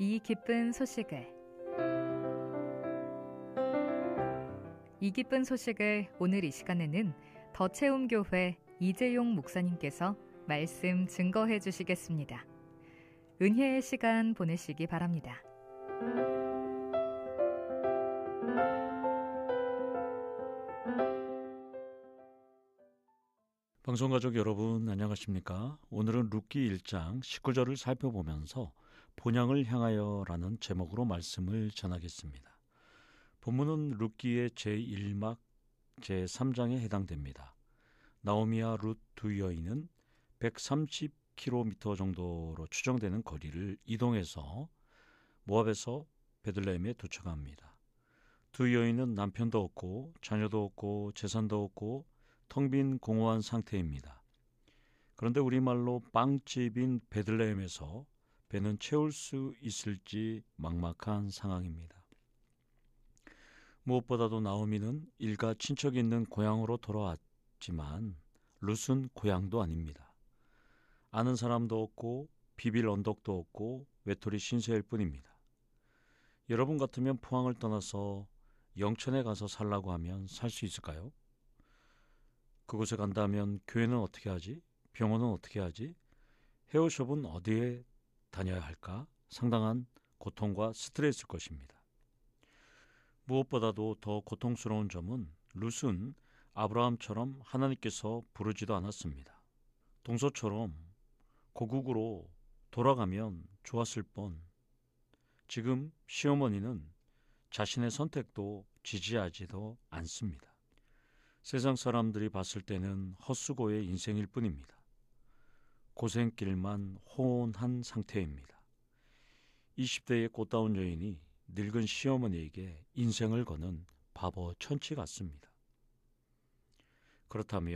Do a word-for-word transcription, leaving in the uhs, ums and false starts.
이 기쁜 소식을 이 기쁜 소식을 오늘 이 시간에는 더체험교회 이재용 목사님께서 말씀 증거해 주시겠습니다. 은혜의 시간 보내시기 바랍니다. 방송가족 여러분 안녕하십니까? 오늘은 룻기 일 장 십구 절을 살펴보면서 본향을 향하여 라는 제목으로 말씀을 전하겠습니다. 본문은 룻기의 제일 막 제삼 장에 해당됩니다. 나오미와 룻 두 여인은 백삼십 킬로미터 정도로 추정되는 거리를 이동해서 모압에서 베들레헴에 도착합니다. 두 여인은 남편도 없고 자녀도 없고 재산도 없고 텅 빈 공허한 상태입니다. 그런데 우리말로 빵집인 베들레헴에서 배는 채울 수 있을지 막막한 상황입니다. 무엇보다도 나오미는 일가 친척이 있는 고향으로 돌아왔지만 룻은 고향도 아닙니다. 아는 사람도 없고 비빌 언덕도 없고 외톨이 신세일 뿐입니다. 여러분 같으면 포항을 떠나서 영천에 가서 살라고 하면 살 수 있을까요? 그곳에 간다면 교회는 어떻게 하지? 병원은 어떻게 하지? 헤어숍은 어디에 다녀야 할까? 상당한 고통과 스트레스일 것입니다. 무엇보다도 더 고통스러운 점은 룻은 아브라함처럼 하나님께서 부르지도 않았습니다. 동서처럼 고국으로 돌아가면 좋았을 뻔. 지금 시어머니는 자신의 선택도 지지하지도 않습니다. 세상 사람들이 봤을 때는 헛수고의 인생일 뿐입니다. 고생길만 호온한 상태입니다. 이십 대의 꽃다운 여인이 늙은 시어머니에게 인생을 거는 바보 천치 같습니다. 그렇다면